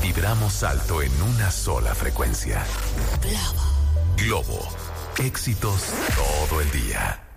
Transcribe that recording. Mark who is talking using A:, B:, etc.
A: Vibramos alto en una sola frecuencia. Globo. Éxitos todo el día.